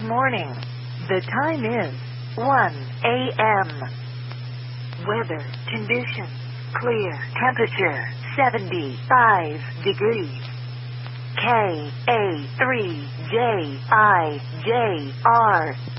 morning. The time is 1 a.m. Weather conditions clear. Temperature 75 degrees. KA3JIJR